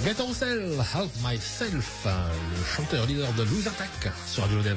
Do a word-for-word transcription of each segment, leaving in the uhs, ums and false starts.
Get Yourself, Help Myself, le chanteur leader de Lose Attack sur Radio Dev.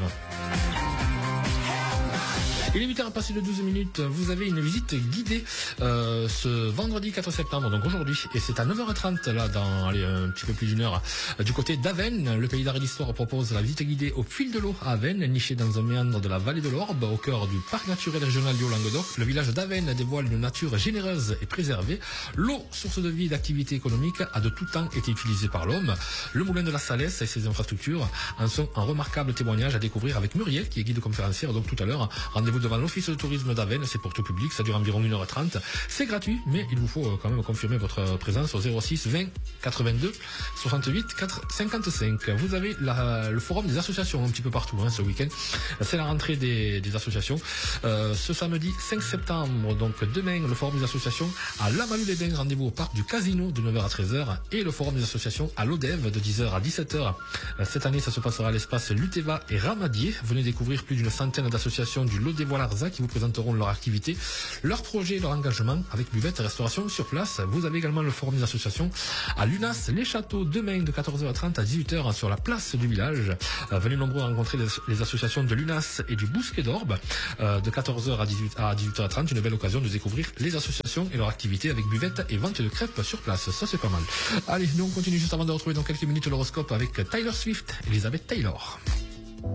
Il est huit heures passé de douze minutes, vous avez une visite guidée euh, ce vendredi quatre septembre, donc aujourd'hui, et c'est à neuf heures trente, là, dans allez, un petit peu plus d'une heure, euh, du côté d'Avesnes. Le Pays d'Art et d'Histoire propose la visite guidée au fil de l'eau à Avesnes, niché dans un méandre de la vallée de l'Orbe, au cœur du parc naturel régional du Haut-Languedoc. Le village d'Avesnes dévoile une nature généreuse et préservée. L'eau, source de vie et d'activité économique, a de tout temps été utilisée par l'homme. Le moulin de la Salesse et ses infrastructures en sont un remarquable témoignage à découvrir avec Muriel, qui est guide conférencière, donc tout à l'heure. Rendez-vous devant l'office de tourisme d'Avesnes, c'est pour tout public, ça dure environ une heure trente. C'est gratuit, mais il vous faut quand même confirmer votre présence au zéro six vingt quatre-vingt-deux soixante-huit cinquante-cinq. Vous avez la, le forum des associations un petit peu partout hein, ce week-end. C'est la rentrée des, des associations. Euh, ce samedi cinq septembre, donc demain, le forum des associations à La Malou-les-Bains, rendez-vous au parc du Casino de neuf heures à treize heures, et le forum des associations à l'Odev de dix heures à dix-sept heures. Cette année, ça se passera à l'espace Luteva et Ramadier. Venez découvrir plus d'une centaine d'associations du Lot-des-Voies-Larzac qui vous présenteront leur activité, leur projet, leur engagement avec buvette et restauration sur place. Vous avez également le forum des associations à Lunas, les Châteaux, demain de quatorze heures trente à dix-huit heures sur la place du village. Euh, venez nombreux rencontrer les, les associations de Lunas et du Bousquet d'Orbe euh, de quatorze heures à dix-huit heures trente. Une belle occasion de découvrir les associations et leur activité avec buvette et vente de crêpes sur place. Ça, c'est pas mal. Allez, nous on continue juste avant de retrouver dans quelques minutes l'horoscope avec Taylor Swift, Elizabeth Taylor.